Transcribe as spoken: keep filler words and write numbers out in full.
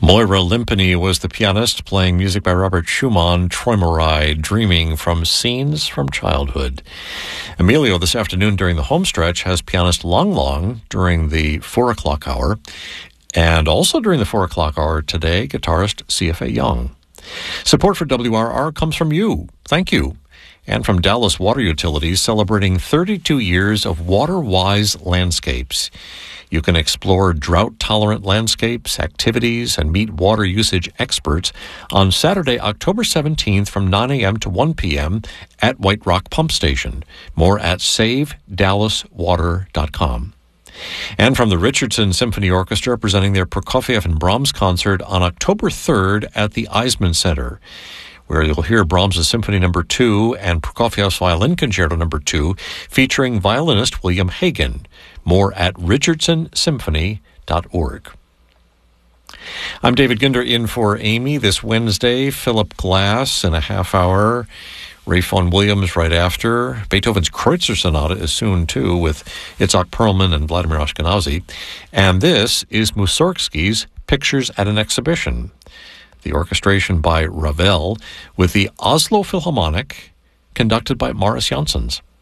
Moira Limpany was the pianist, playing music by Robert Schumann, Träumerei, Dreaming from Scenes from Childhood. Emilio this afternoon during the home stretch has pianist Long Long during the four o'clock hour, and also during the four o'clock hour today, guitarist C F A Young. Support for W R R comes from you. Thank you. And from Dallas Water Utilities, celebrating thirty-two years of water-wise landscapes. You can explore drought-tolerant landscapes, activities, and meet water usage experts on Saturday, October seventeenth from nine a.m. to one p.m. at White Rock Pump Station. More at save dallas water dot com. And from the Richardson Symphony Orchestra, presenting their Prokofiev and Brahms concert on October third at the Eisman Center, where you'll hear Brahms' Symphony Number two and Prokofiev's Violin Concerto Number two, featuring violinist William Hagen. More at richardson symphony dot org. I'm David Ginder in for Amy this Wednesday. Philip Glass in a half hour. Ray Vaughan Williams right after. Beethoven's Kreutzer Sonata is soon, too, with Itzhak Perlman and Vladimir Ashkenazy. And this is Mussorgsky's Pictures at an Exhibition. The orchestration by Ravel with the Oslo Philharmonic, conducted by Morris Janssens.